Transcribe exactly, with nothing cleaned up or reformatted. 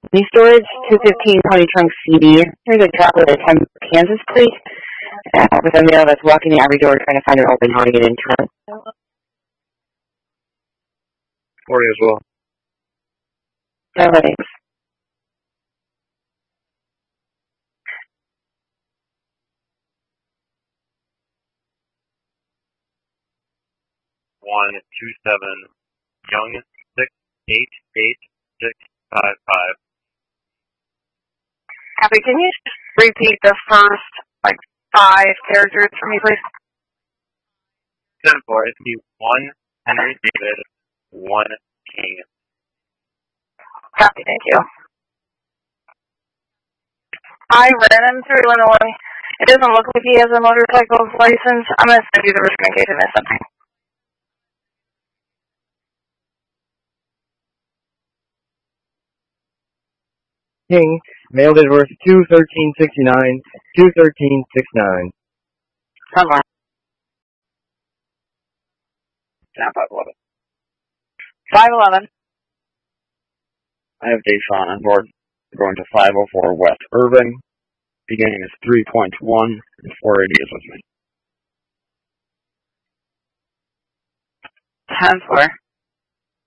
New storage, two fifteen Pony Trunk C D. Here's a drop with a ten Kansas plate. Uh, with a male that's walking the every door trying to find an open door to get into it. forty as well. No, thanks. One two seven Young six eight eight six five five. Happy, can you just repeat the first like five characters for me, please? Seven four. It's the one Henry David, one King. Copy, thank you. I ran him through Illinois. It doesn't look like he has a motorcycle license. I'm going to send you the risk in case I miss something. King, mailed it worth two thirteen sixty nine, two thirteen sixty nine. Somewhere. Not five eleven. Five eleven. I have Deshaun on board. We're going to five oh four West Irving. Beginning is three point one, and four eighty is with me. Ten four.